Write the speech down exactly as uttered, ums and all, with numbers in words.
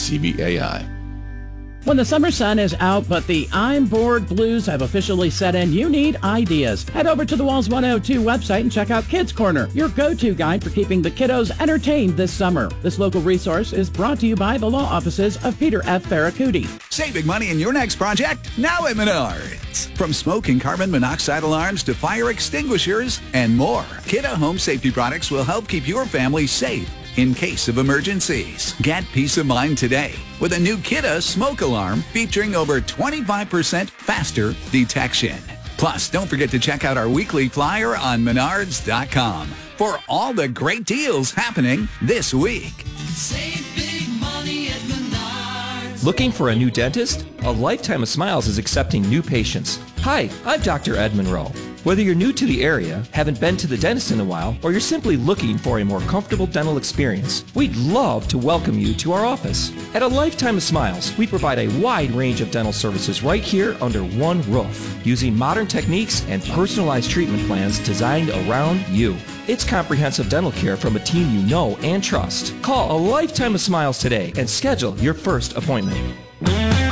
C B A I. When the summer sun is out, but the I'm bored blues have officially set in, you need ideas. Head over to the Walls one oh two website and check out Kids Corner, your go-to guide for keeping the kiddos entertained this summer. This local resource is brought to you by the law offices of Peter F. Ferracuti. Saving money in your next project, now at Menards. From smoke and carbon monoxide alarms to fire extinguishers and more, Kidda Home Safety products will help keep your family safe in case of emergencies. Get peace of mind today with a new Kidda smoke alarm featuring over twenty-five percent faster detection. Plus, don't forget to check out our weekly flyer on menards dot com for all the great deals happening this week. Save big money at Menards. Looking for a new dentist? A Lifetime of Smiles is accepting new patients. Hi, I'm Doctor Ed Monroe. Whether you're new to the area, haven't been to the dentist in a while, or you're simply looking for a more comfortable dental experience, we'd love to welcome you to our office. At a Lifetime of Smiles, we provide a wide range of dental services right here under one roof, using modern techniques and personalized treatment plans designed around you. It's comprehensive dental care from a team you know and trust. Call a Lifetime of Smiles today and schedule your first appointment.